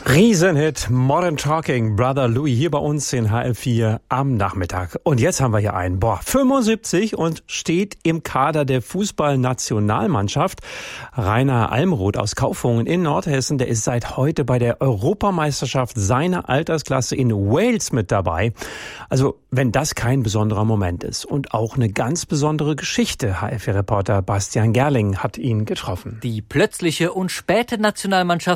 Riesenhit Modern Talking, Brother Louis hier bei uns in HR4 am Nachmittag. Und jetzt haben wir hier einen, 75 und steht im Kader der Fußballnationalmannschaft. Rainer Almroth aus Kaufungen in Nordhessen, der ist seit heute bei der Europameisterschaft seiner Altersklasse in Wales mit dabei. Also wenn das kein besonderer Moment ist und auch eine ganz besondere Geschichte. HR4-Reporter Bastian Gerling hat ihn getroffen. Die plötzliche und späte Nationalmannschaft